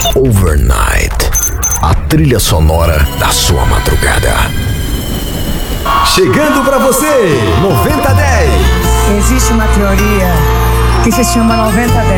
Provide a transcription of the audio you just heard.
Overnight, a trilha sonora da sua madrugada. Chegando pra você, 9010. Existe uma teoria que se chama 90-10.